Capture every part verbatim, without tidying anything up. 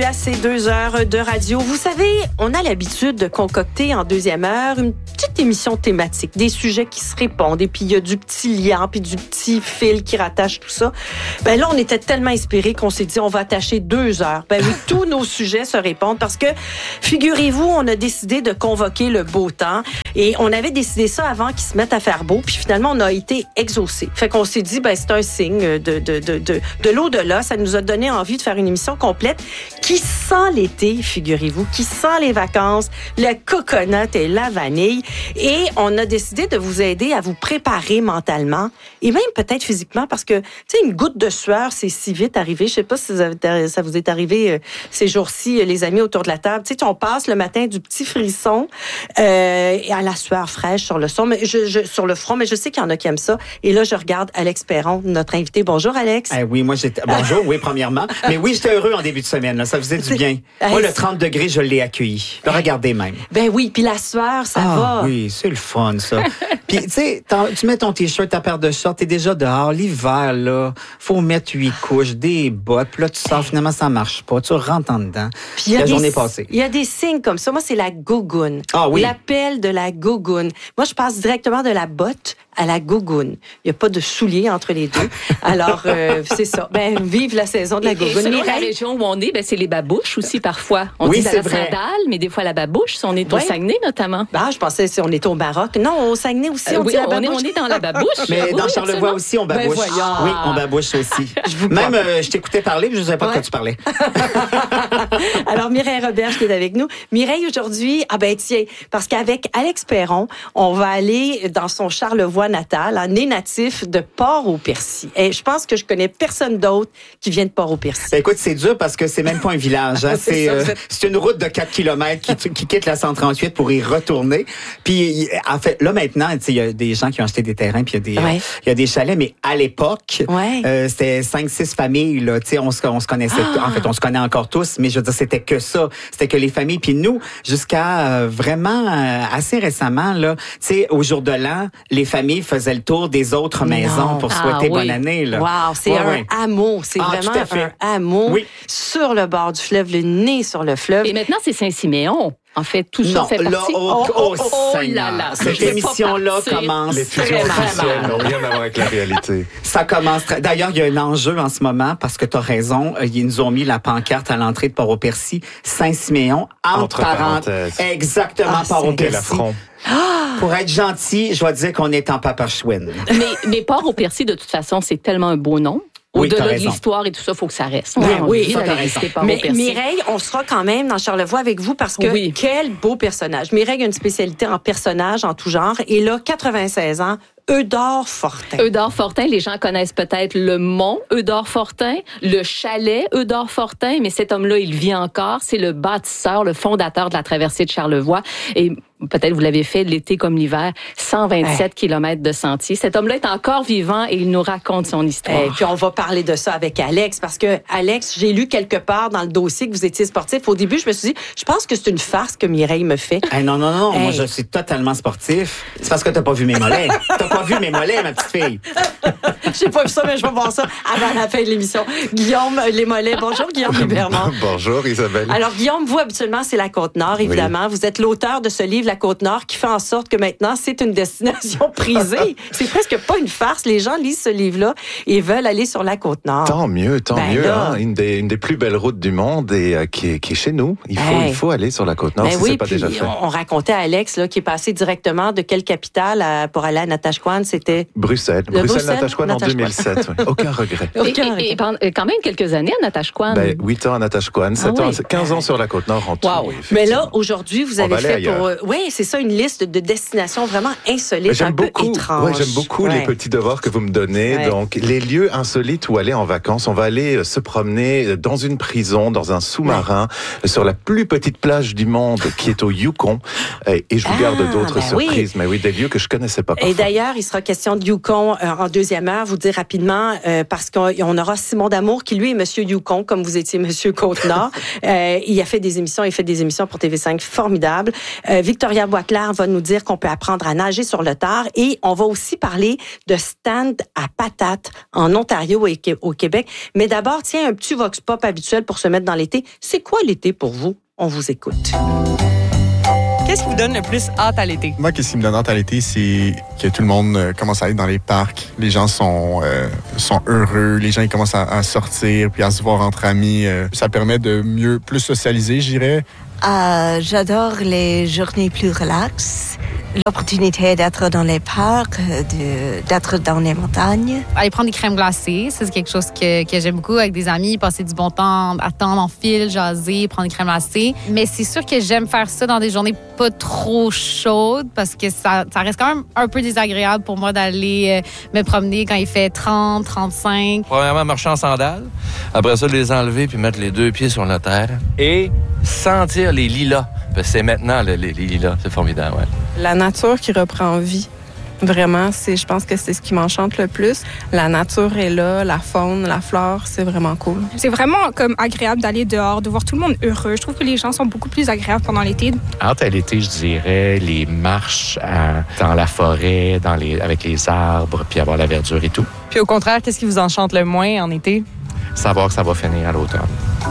à ces deux heures de radio. Vous savez, on a l'habitude de concocter en deuxième heure une petite émission thématique, des sujets qui se répondent, et puis il y a du petit lien, puis du petit fil qui rattache tout ça. Ben là, on était tellement inspirés qu'on s'est dit, on va attacher deux heures. Ben oui, tous nos sujets se répondent parce que, figurez-vous, on a décidé de convoquer le beau temps et on avait décidé ça avant qu'il se mette à faire beau, puis finalement, on a été exaucés. Fait qu'on s'est dit, ben c'est un signe de, de, de, de, de l'au-delà. Ça nous a donné envie de faire une émission complète qui sent l'été, figurez-vous, qui sent les vacances, le coconut et la vanille. Et on a décidé de vous aider à vous préparer mentalement et même peut-être physiquement parce que, tu sais, une goutte de sueur, c'est si vite arrivé. Je sais pas si ça vous est arrivé euh, ces jours-ci, les amis autour de la table. Tu sais, on passe le matin du petit frisson euh, à la sueur fraîche sur le son, mais je, je, sur le front, mais je sais qu'il y en a qui aiment ça. Et là, je regarde Alex Perron, notre invité. Bonjour, Alex. Eh oui, moi, j'étais... Bonjour, oui, premièrement. Mais oui, j'étais heureux en début de semaine. Là. Ça faisait du bien. Moi, le trente degrés, je l'ai accueilli. Le regardez même. Ben oui, puis la sueur, ça ah, va. Oui, c'est le fun, ça. Puis, tu sais, tu mets ton T-shirt, ta paire de shorts, t'es déjà dehors. L'hiver, là, faut mettre huit couches, des bottes. Puis là, tu sors, finalement, ça marche pas. Tu rentres en dedans. Puis la journée est passée. Il y a des signes comme ça. Moi, c'est la gougoune. Ah oui. L'appel de la gougoune. Moi, je passe directement de la botte à la gougoune. Il n'y a pas de souliers entre les deux. Alors, euh, c'est ça. Ben, vive la saison de la gougoune. Et selon la région où on est, ben, c'est les babouches aussi parfois. On oui, dit c'est la vrai. Sandale, mais des fois la babouche, si on est oui. au Saguenay notamment. Ben, je pensais si on est au Maroc. Non, au Saguenay aussi, on euh, dit oui, la on babouche. Est, on est dans la babouche. Mais oui, dans Charlevoix absolument. aussi, on babouche. Ben, oui, on babouche aussi. Je vous Même, euh, je t'écoutais parler, mais je ne savais pas ouais. de quoi tu parlais. Alors, Mireille Roberge qui est avec nous. Mireille, aujourd'hui, ah ben tiens, parce qu'avec Alex Perron, on va aller dans son Charlevoix natal, né natif de Port-au-Percy. Et je pense que je connais personne d'autre qui vient de Port-au-Percy. Écoute, c'est dur parce que c'est même pas un village. Hein. c'est c'est, ça, euh, c'est... c'est une route de quatre kilomètres qui, qui quitte la cent trente-huit pour y retourner. Puis, en fait, là, maintenant, il y a des gens qui ont acheté des terrains, puis il y a des, ouais. euh, il y a des chalets, mais à l'époque, ouais. euh, c'était cinq six familles, là. Tu sais, on se, on se connaissait, ah. en fait, on se connaît encore tous, mais je veux dire, c'était que ça. C'était que les familles. Puis nous, jusqu'à euh, vraiment euh, assez récemment, là, tu sais, au jour de l'an, les familles faisaient le tour des autres non. maisons pour souhaiter ah, oui. bonne année, là. Wow, c'est ouais, un ouais. hameau. C'est ah, vraiment un hameau oui. sur le bord du fleuve, le nez sur le fleuve. Et maintenant, c'est Saint-Siméon. En fait, tout ça non, fait là, partie. Oh, oh, oh, oh là là! Cette émission-là commence. Les fusions officielles n'ont rien à voir avec la réalité. Ça commence. Très... D'ailleurs, il y a un enjeu en ce moment parce que tu as raison. Ils nous ont mis la pancarte à l'entrée de Port-au-Percy, Saint-Siméon, entre, entre parenthèses. parenthèses. Exactement, ah, Port-au-Percy. Ah! Pour être gentil, je dois dire qu'on est en Papachouine. Mais, mais Port-au-Percy, de toute façon, c'est tellement un beau nom. Au-delà oui, de l'histoire et tout ça, il faut que ça reste. Oui, on oui, dit, ça, la vérité, Mais Mireille, on sera quand même dans Charlevoix avec vous parce que oui. quel beau personnage. Mireille a une spécialité en personnage, en tout genre. Et là, quatre-vingt-seize ans, Eudore Fortin. Eudore Fortin, les gens connaissent peut-être le mont Eudore Fortin, le chalet Eudore Fortin, mais cet homme-là, il vit encore. C'est le bâtisseur, le fondateur de la traversée de Charlevoix. Et peut-être vous l'avez fait l'été comme l'hiver, cent vingt-sept ouais. kilomètres de sentiers. Cet homme-là est encore vivant et il nous raconte son histoire. Et puis on va parler de ça avec Alex parce que Alex, j'ai lu quelque part dans le dossier que vous étiez sportif. Au début, je me suis dit, je pense que c'est une farce que Mireille me fait. Hey, non, non, non, hey. Moi je suis totalement sportif. C'est parce que t'as pas vu mes mollets. T'as pas vu mes mollets, ma petite fille. J'ai pas vu ça, mais je vais voir ça avant la fin de l'émission. Guillaume, les mollets. Bonjour, Guillaume Libermont. Bonjour, Isabelle. Alors, Guillaume, vous, habituellement, c'est la Côte-Nord, évidemment. Oui. Vous êtes l'auteur de ce livre, La Côte-Nord, qui fait en sorte que maintenant, c'est une destination prisée. C'est presque pas une farce. Les gens lisent ce livre-là et veulent aller sur la Côte-Nord. Tant mieux, tant ben mieux. Là, hein. Une, des, une des plus belles routes du monde et euh, qui, est, qui est chez nous. Il faut, hey. il faut aller sur la Côte-Nord ben si oui, c'est pas déjà fait. On, on racontait à Alex, là, qui est passé directement de quelle capitale à, pour aller à Natashquan, c'était... Bruxelles. Bruxelles-Natashquan en deux mille sept. Oui. Aucun regret. Aucun et, et, et pendant, quand même quelques années à Natashquan. Ben, huit ans à Natashquan, sept ah, ans, oui. quinze ans sur la Côte-Nord en tout. Wow. Mais là, aujourd'hui, vous avez fait pour... Euh, oui, c'est ça, une liste de destinations vraiment insolites, j'aime un beaucoup, peu étranges. Ouais, j'aime beaucoup ouais. les petits devoirs que vous me donnez. Ouais. Donc, les lieux insolites où aller en vacances. On va aller se promener dans une prison, dans un sous-marin, ouais. sur la plus petite plage du monde qui est au Yukon. Et je vous ah, garde d'autres ben surprises. Oui. Mais oui, des lieux que je connaissais pas parfois. Et d'ailleurs, il sera question de Yukon euh, en deuxième heure. Vous dire rapidement, euh, parce qu'on aura Simon D'Amour, qui lui est Monsieur Yukon, comme vous étiez Monsieur Côte-Nord. euh, il a fait des émissions, il fait des émissions pour T V cinq formidables. Euh, Victor Victoria Boisclair va nous dire qu'on peut apprendre à nager sur le tard et on va aussi parler de stand à patates en Ontario et au Québec. Mais d'abord, tiens, un petit vox pop habituel pour se mettre dans l'été. C'est quoi l'été pour vous? On vous écoute. Qu'est-ce qui vous donne le plus hâte à l'été? Moi, qu'est-ce qui me donne hâte à l'été, c'est que tout le monde euh, commence à aller dans les parcs. Les gens sont, euh, sont heureux. Les gens ils commencent à, à sortir puis à se voir entre amis. Euh, ça permet de mieux, plus socialiser, je dirais. Euh, j'adore les journées plus relaxes. L'opportunité d'être dans les parcs, de, d'être dans les montagnes. Aller prendre des crèmes glacées, ça, c'est quelque chose que, que j'aime beaucoup avec des amis. Passer du bon temps, attendre en file, jaser, prendre des crèmes glacées. Mais c'est sûr que j'aime faire ça dans des journées pas trop chaudes parce que ça, ça reste quand même un peu désagréable pour moi d'aller me promener quand il fait trente, trente-cinq. Premièrement, marcher en sandales. Après ça, les enlever puis mettre les deux pieds sur la terre. Et sentir les lilas. Parce que c'est maintenant, les, les lilas. C'est formidable, ouais. La nature qui reprend vie. Vraiment, c'est, je pense que c'est ce qui m'enchante le plus. La nature est là, la faune, la flore, c'est vraiment cool. C'est vraiment comme agréable d'aller dehors, de voir tout le monde heureux. Je trouve que les gens sont beaucoup plus agréables pendant l'été. Hâte à l'été, je dirais, les marches à, dans la forêt, dans les, avec les arbres, puis avoir la verdure et tout. Puis au contraire, qu'est-ce qui vous enchante le moins en été? Savoir que ça va finir à l'automne.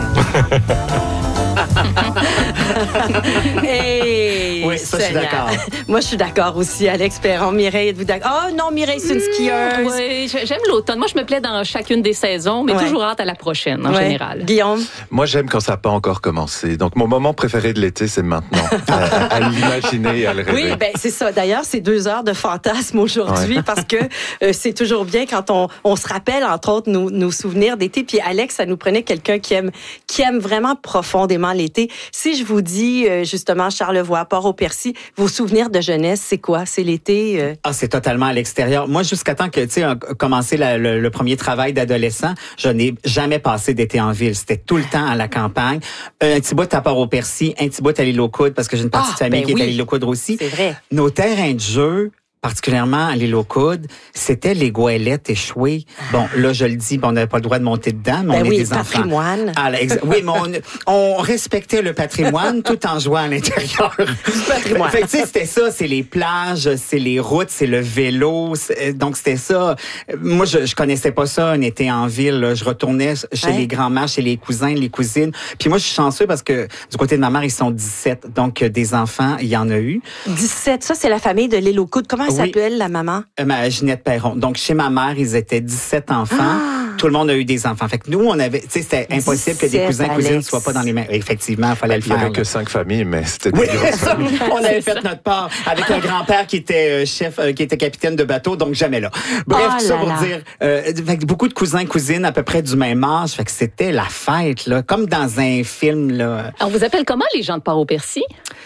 Hey, oui, ça, je suis d'accord. Moi, je suis d'accord aussi, Alex Perron. Mireille, êtes-vous d'accord? Oh non, Mireille, c'est une skieuse. Mmh, oui, j'aime l'automne. Moi, je me plais dans chacune des saisons, mais ouais. toujours hâte à la prochaine, en ouais. général. Guillaume? Moi, j'aime quand ça n'a pas encore commencé. Donc, mon moment préféré de l'été, c'est maintenant. à, à l'imaginer et à le rêver. Oui, ben c'est ça. D'ailleurs, c'est deux heures de fantasme aujourd'hui ouais. parce que euh, c'est toujours bien quand on, on se rappelle, entre autres, nos, nos souvenirs d'été. Puis Alex, ça nous prenait quelqu'un qui aime, qui aime vraiment profondément l'été. Si je vous dis, euh, justement, Charlevoix, Port-au-Percy, vos souvenirs de jeunesse, c'est quoi? C'est l'été? Euh... Ah, c'est totalement à l'extérieur. Moi, jusqu'à temps que, tu sais, commencé la, le, le premier travail d'adolescent, je n'ai jamais passé d'été en ville. C'était tout le temps à la campagne. Un petit bout à Port-au-Percy, un petit bout à l'île aux Coudres, parce que j'ai une partie ah, de famille ben qui oui. est à l'île aux Coudres aussi. C'est vrai. Nos terrains de jeu, particulièrement à l'île aux Coudres, c'était les goélettes échouées. Bon, là, je le dis, on n'avait pas le droit de monter dedans, mais ben on oui, est des enfants. Patrimoine. Ah, là, exa- oui, mais on, on respectait le patrimoine tout en jouant à l'intérieur. Patrimoine. Fait que, tu sais, c'était ça, c'est les plages, c'est les routes, c'est le vélo. C'est, donc, c'était ça. Moi, je, je connaissais pas ça, un été en ville. Là. Je retournais chez ouais. les grands-mères, chez les cousins, les cousines. Puis moi, je suis chanceux parce que du côté de ma mère, ils sont dix-sept. Donc, des enfants, il y en a eu. dix-sept, ça, c'est la famille de l'île aux Coudres. Comment elle oui. s'appelle, la maman? Euh, ma Ginette Perron. Donc, chez ma mère, ils étaient dix-sept enfants. Ah! Tout le monde a eu des enfants. Fait que nous, on avait, tu sais, c'était impossible que des cousins, cousines ne soient pas dans les mêmes. Effectivement, il fallait le faire. Il n'y avait que cinq familles, mais c'était des oui, grosses familles. On avait fait notre part avec un grand-père qui était chef, euh, qui était capitaine de bateau, donc jamais là. Bref, oh tout ça là pour là. dire, euh, fait que beaucoup de cousins, cousines à peu près du même âge. Fait que c'était la fête, là, comme dans un film, là. On vous appelle comment, les gens de Port-au-Percy?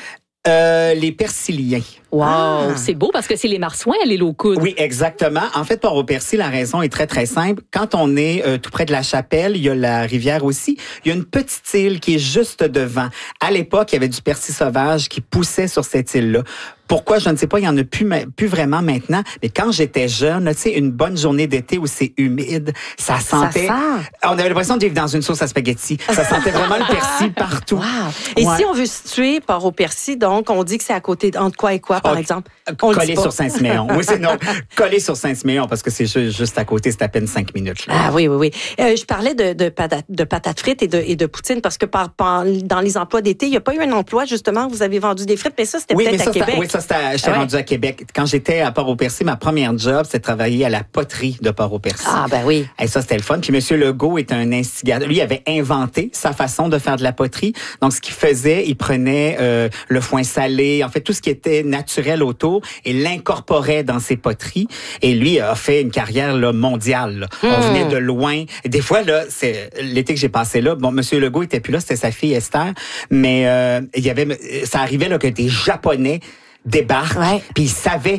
Euh, les Persiliens. Wow, ah. c'est beau parce que c'est les Marsouins à l'île aux Coudres. Oui, exactement. En fait, Port-au-Percy, la raison est très, très simple. Quand on est euh, tout près de la Chapelle, il y a la rivière aussi. Il y a une petite île qui est juste devant. À l'époque, il y avait du persil sauvage qui poussait sur cette île-là. Pourquoi, je ne sais pas, il y en a plus, plus vraiment maintenant. Mais quand j'étais jeune, tu sais, une bonne journée d'été où c'est humide, ça sentait... Ça sent. On avait l'impression de vivre dans une sauce à spaghetti. Ça sentait vraiment le persil partout. Wow. Et ouais. si on veut situer Port-au-Percy, donc, on dit que c'est à côté, entre quoi et quoi, par oh, exemple? On collé sur Saint-Siméon. Oui, c'est non. Collé sur Saint-Siméon, parce que c'est juste, juste à côté, c'est à peine cinq minutes. Là. Ah oui, oui, oui. Euh, je parlais de, de, patates, de patates frites et de, et de poutine, parce que par, par, dans les emplois d'été, il n'y a pas eu un emploi, justement, vous avez vendu des frites, mais ça, c'était oui, peut-être mais ça, à Québec. Oui, ça, c'était, j'étais ah ouais. rendu à Québec. Quand j'étais à Port-au-Percy, ma première job, c'était de travailler à la poterie de Port-au-Percy. Ah, ben oui. Et ça, c'était le fun. Puis M. Legault est un instigateur. Lui, il avait inventé sa façon de faire de la poterie. Donc, ce qu'il faisait, il prenait euh, le foin salé, en fait, tout ce qui était naturel autour et l'incorporait dans ses poteries. Et lui a fait une carrière là, mondiale. Là. Mmh. On venait de loin. Et des fois, là, c'est l'été que j'ai passé là, bon, M. Legault était plus là, c'était sa fille Esther, mais euh, il y avait, ça arrivait là que des Japonais débarquent, ouais. puis ils savaient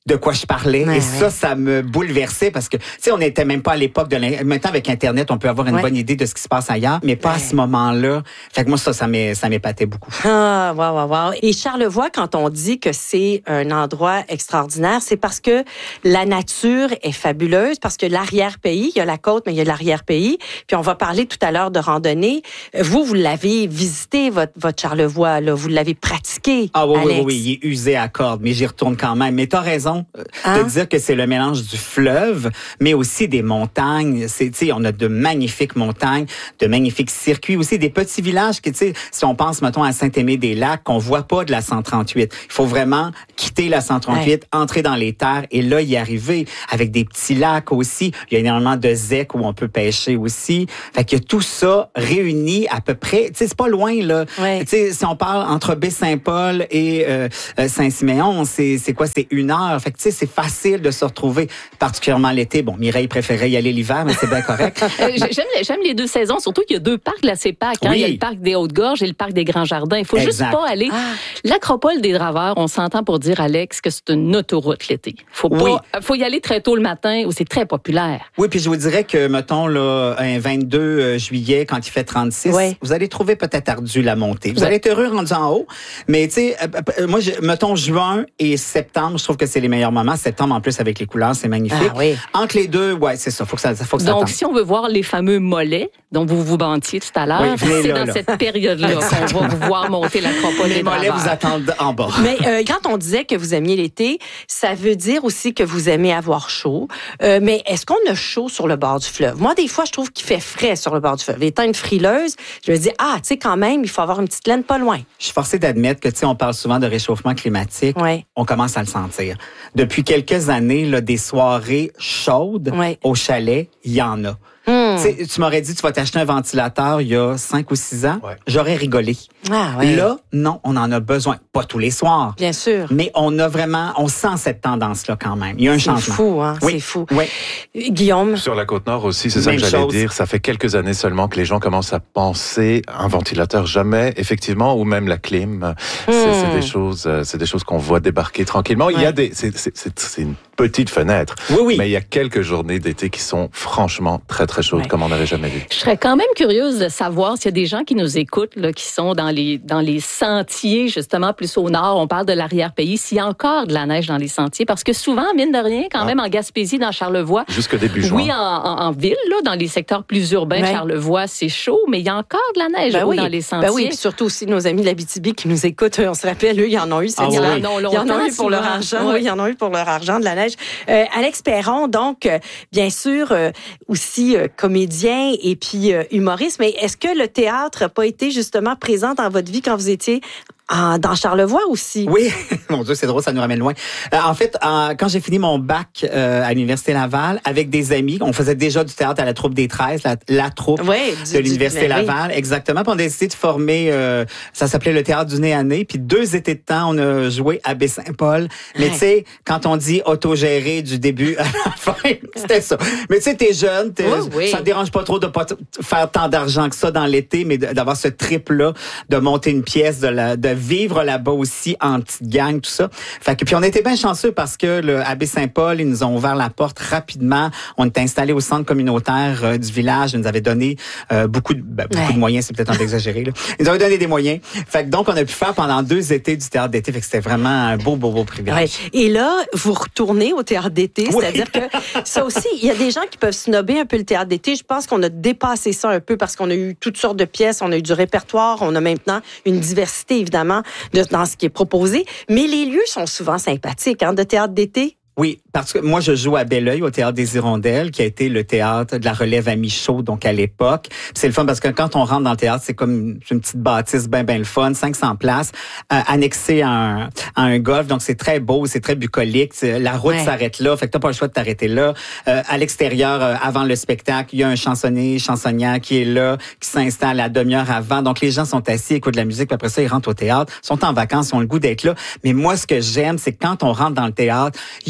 de quoi je parlais. Ouais, et ouais. ça, ça me bouleversait parce que, tu sais, on n'était même pas à l'époque de l'in... Maintenant, avec Internet, on peut avoir une ouais. bonne idée de ce qui se passe ailleurs, mais pas ouais. à ce moment-là. Fait que moi, ça, ça, m'é... ça m'épatait beaucoup. Ah, wow, wow, wow. Et Charlevoix, quand on dit que c'est un endroit extraordinaire, c'est parce que la nature est fabuleuse, parce que l'arrière-pays, il y a la côte, mais il y a l'arrière-pays. Puis on va parler tout à l'heure de randonnée. Vous, vous l'avez visité, votre, votre Charlevoix, là. Vous l'avez pratiqué, Ah oui, Alex. oui, oui, oui, il est usé à cordes, mais j'y retourne quand même. Mais t'as raison hein? de dire que c'est le mélange du fleuve, mais aussi des montagnes. C'est, tu sais, on a de magnifiques montagnes, de magnifiques circuits, aussi des petits villages qui, tu sais, si on pense, mettons, à Saint-Aimé-des-Lacs, qu'on voit pas de la cent trente-huit. Il faut vraiment quitter la cent trente-huit, ouais. entrer dans les terres et là, y arriver avec des petits lacs aussi. Il y a énormément de zecs où on peut pêcher aussi. Fait que tout ça réuni à peu près, tu sais, c'est pas loin, là. Ouais. Tu sais, si on parle entre Baie-Saint-Paul et euh, Saint-Siméon, c'est, c'est quoi? C'est une heure. Fait que, tu sais, c'est facile de se retrouver, particulièrement l'été. Bon, Mireille préférait y aller l'hiver, mais c'est bien correct. j'aime, j'aime les deux saisons, surtout qu'il y a deux parcs de la CEPAC. Hein? Oui. Il y a le parc des Hautes-Gorges et le parc des Grands-Jardins. Il faut exact. juste pas aller. Ah. L'Acropole des Draveurs, on s'entend pour dire, Alex, que c'est une autoroute l'été. Faut pas, oui. faut y aller très tôt le matin où c'est très populaire. Oui, puis je vous dirais que, mettons, là, un vingt-deux juillet, quand il fait trente-six, oui. vous allez trouver peut-être ardu la montée. Vous oui. allez être heureux rendu en haut, mais tu sais, euh, moi, je, mettons, juin et septembre, je trouve que c'est les meilleurs moments. Septembre, en plus, avec les couleurs, c'est magnifique. Ah, oui. Entre les deux, ouais, c'est ça, faut que ça, faut que ça Donc, tente. si on veut voir les fameux mollets dont vous vous vantiez tout à l'heure, oui, c'est là, dans là. cette période-là qu'on va vous voir monter l'Acropole. Les mollets vous attendent en bas. Mais euh, quand on disait que vous aimiez l'été, ça veut dire aussi que vous aimez avoir chaud. Euh, mais est-ce qu'on a chaud sur le bord du fleuve? Moi, des fois, je trouve qu'il fait frais sur le bord du fleuve. Étant une frileuse, je me dis, ah, tu sais, quand même, il faut avoir une petite laine pas loin. Je suis forcée d'admettre que, tu sais, on parle souvent de réchauffement climatique. Ouais. On commence à le sentir. Depuis quelques années, là, des soirées chaudes ouais. au chalet, il y en a. Mmh. Tu m'aurais dit, tu vas t'acheter un ventilateur il y a cinq ou six ans. Ouais. J'aurais rigolé. Ah, ouais. Là, non, on en a besoin. Pas tous les soirs. Bien sûr. Mais on a vraiment, on sent cette tendance-là quand même. Il y a un c'est changement. C'est fou, hein? Oui. C'est fou. Oui. Guillaume? Sur la Côte-Nord aussi, c'est ça que j'allais chose. dire. Ça fait quelques années seulement que les gens commencent à penser un ventilateur jamais, effectivement, ou même la clim. Mmh. C'est, c'est des choses, c'est des choses qu'on voit débarquer tranquillement. Ouais. Il y a des, c'est, c'est, c'est, c'est une petite fenêtre. Oui, oui. Mais il y a quelques journées d'été qui sont franchement très, très chaudes, ouais. comme on n'avait jamais vu. Je serais quand même curieuse de savoir s'il y a des gens qui nous écoutent, là, qui sont dans les, dans les sentiers, justement, plus au nord. On parle de l'arrière-pays. S'il y a encore de la neige dans les sentiers, parce que souvent, mine de rien, quand ah. même, en Gaspésie, dans Charlevoix. Jusque début juin. Oui, en, en, en ville, là, dans les secteurs plus urbains, ouais. Charlevoix, c'est chaud, mais il y a encore de la neige ben oui. dans les sentiers. Ben oui, puis surtout aussi nos amis de l'Abitibi qui nous écoutent. On se rappelle, eux, ils en ont eu. C'est ah, ils, oui. en, ont, ils en ont eu pour leur argent. Oui. Oui, ils en ont eu pour leur argent de la neige. Euh, Alex Perron, donc, euh, bien sûr, euh, aussi euh, comédien et puis euh, humoriste, mais est-ce que le théâtre n'a pas été justement présent dans votre vie quand vous étiez en, dans Charlevoix aussi? Oui, mon Dieu, c'est drôle, ça nous ramène loin. Euh, en fait, euh, quand j'ai fini mon bac euh, à l'Université Laval, avec des amis, on faisait déjà du théâtre à la troupe des treize, la, la troupe oui, du, de l'Université du, Laval, oui. exactement. Puis on a décidé de former, euh, ça s'appelait le théâtre du nez à nez, puis deux étés de temps, on a joué à Baie-Saint-Paul. Mais ouais. tu sais, quand on dit autogéré du début à la fin, c'était ça. Mais tu sais, t'es jeune, t'es, oui, oui. ça te dérange pas trop de pas t- faire tant d'argent que ça dans l'été, mais d'avoir ce trip-là, de monter une pièce, de, la, de vivre là-bas aussi en petite gang, tout ça. Fait que puis on était bien chanceux parce que le à Baie-Saint-Paul, ils nous ont ouvert la porte rapidement. On était installés au centre communautaire euh, du village. Ils nous avaient donné euh, beaucoup de ben, beaucoup ouais. de moyens, c'est peut-être un peu exagéré là. Ils nous avaient donné des moyens. Fait que donc on a pu faire pendant deux étés du théâtre d'été. Fait que c'était vraiment un beau beau beau privilège. Ouais. Et là, vous retournez au théâtre d'été, oui. c'est-à-dire que ça aussi, il y a des gens qui peuvent snobber un peu le théâtre d'été. Je pense qu'on a dépassé ça un peu parce qu'on a eu toutes sortes de pièces, on a eu du répertoire, on a maintenant une diversité évidemment de, dans ce qui est proposé, mais les lieux sont souvent sympathiques, hein, de théâtre d'été. Oui, parce que moi, je joue à Belleuil, au Théâtre des Hirondelles, qui a été le théâtre de la relève à Michaud, donc à l'époque. Puis c'est le fun parce que quand on rentre dans le théâtre, c'est comme une, une petite bâtisse bien, bien le fun, cinq cents places, euh, annexée à un, à un golf, donc c'est très beau, c'est très bucolique. La route ouais. s'arrête là, fait que t'as pas le choix de t'arrêter là. Euh, à l'extérieur, euh, avant le spectacle, il y a un chansonnier, chansonnière qui est là, qui s'installe à demi-heure avant. Donc les gens sont assis, écoutent de la musique, puis après ça, ils rentrent au théâtre, sont en vacances, ils ont le goût d'être là. Mais moi, ce que j'aime, c'est que quand on rentre dans le théâtre, il y a des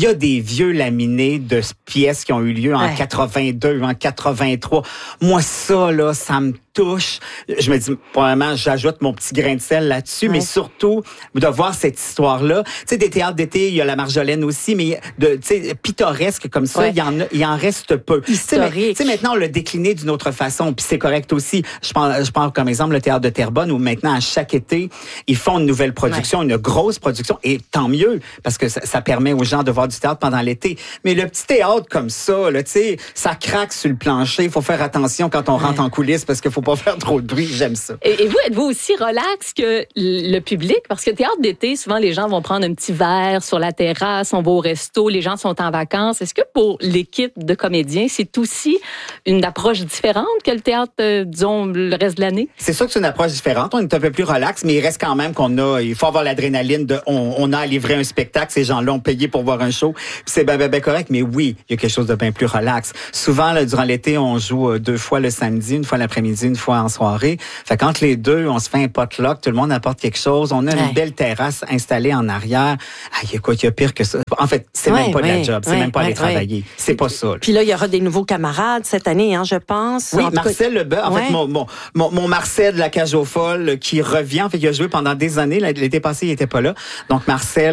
vieux laminés de pièces qui ont eu lieu en ouais. quatre-vingt-deux, en quatre-vingt-trois. Moi, ça, là, ça me touche. Je me dis, probablement, j'ajoute mon petit grain de sel là-dessus, ouais. mais surtout, de voir cette histoire-là. Tu sais, des théâtres d'été, il y a la Marjolaine aussi, mais de, tu sais, pittoresque comme ça, ouais. il y en a, il en reste peu. Historique. Tu sais, maintenant, on l'a décliné d'une autre façon, puis c'est correct aussi. Je prends, je prends comme exemple le théâtre de Terrebonne, où maintenant, à chaque été, ils font une nouvelle production, ouais. une grosse production, et tant mieux, parce que ça, ça permet aux gens de voir du théâtre pendant l'été. Mais le petit théâtre comme ça, là, tu sais, ça craque sur le plancher, il faut faire attention quand on ouais. rentre en coulisses, parce qu'il faut pas faire trop de bruit, j'aime ça. Et, et vous, êtes-vous aussi relax que le public? Parce que théâtre d'été, souvent, les gens vont prendre un petit verre sur la terrasse, on va au resto, les gens sont en vacances. Est-ce que pour l'équipe de comédiens, c'est aussi une approche différente que le théâtre, euh, disons, le reste de l'année? C'est sûr que c'est une approche différente. On est un peu plus relax, mais il reste quand même qu'on a, il faut avoir l'adrénaline de, on, on a à livrer un spectacle, ces gens-là ont payé pour voir un show, puis c'est ben, ben, ben correct, mais oui, il y a quelque chose de bien plus relax. Souvent, là, durant l'été, on joue deux fois le samedi, une fois l'après-midi, une fois en soirée. Fait qu'entre les deux, on se fait un potluck, tout le monde apporte quelque chose, on a une ouais. belle terrasse installée en arrière. Ah, il y a quoi, il y a pire que ça. En fait, c'est ouais, même pas ouais, de la job, c'est ouais, même pas ouais, aller travailler. Ouais. C'est pas ça. Là. Puis là, il y aura des nouveaux camarades cette année, hein, je pense. Oui, en Marcel cas... Leboeuf, en ouais. fait, mon, mon, mon, mon Marcel de la Cage aux Folles qui revient, en fait, il a joué pendant des années. L'été passé, il était pas là. Donc, Marcel